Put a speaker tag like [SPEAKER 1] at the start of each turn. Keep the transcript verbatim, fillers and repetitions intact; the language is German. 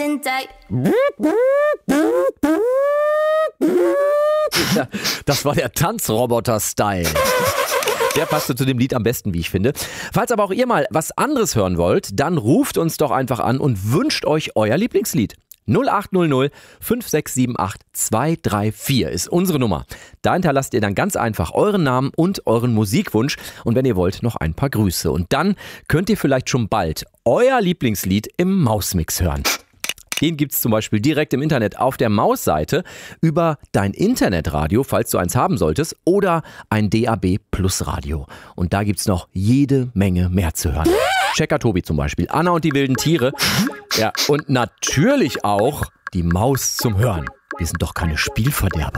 [SPEAKER 1] Entdeckt.
[SPEAKER 2] Ja, das war der Tanzroboter-Style. Der passte zu dem Lied am besten, wie ich finde. Falls aber auch ihr mal was anderes hören wollt, dann ruft uns doch einfach an und wünscht euch euer Lieblingslied. null acht null null fünf sechs sieben acht zwei drei vier ist unsere Nummer. Da hinterlasst ihr dann ganz einfach euren Namen und euren Musikwunsch und wenn ihr wollt, noch ein paar Grüße. Und dann könnt ihr vielleicht schon bald euer Lieblingslied im Mausmix hören. Den gibt's zum Beispiel direkt im Internet auf der Maus-Seite über dein Internetradio, falls du eins haben solltest, oder ein D A B Plus Radio. Und da gibt's noch jede Menge mehr zu hören. Checker Tobi zum Beispiel, Anna und die wilden Tiere. Ja, und natürlich auch die Maus zum Hören. Wir sind doch keine Spielverderber.